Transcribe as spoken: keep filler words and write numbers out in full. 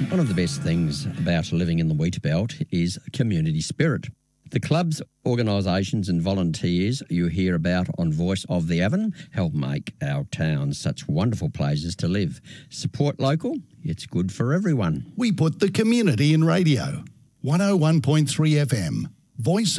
One of the best things about living in the wheat belt is community spirit. The clubs, organisations and volunteers you hear about on Voice of the Avon help make our towns such wonderful places to live. Support local, it's good for everyone. We put the community in radio. one oh one point three F M. Voice